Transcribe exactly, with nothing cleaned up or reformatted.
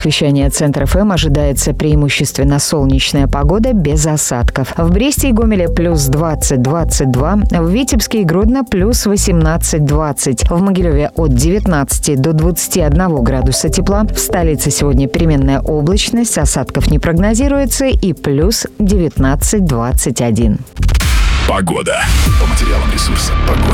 Вещание Центр эф эм ожидается преимущественно солнечная погода без осадков. В Бресте и Гомеле плюс двадцать - двадцать два, в Витебске и Гродно плюс восемнадцать - двадцать, в Могилеве от девятнадцати до двадцати одного градуса тепла, в столице сегодня переменная облачность, осадков не прогнозируется и плюс девятнадцать - двадцать один. Погода. По материалам ресурса «Погода».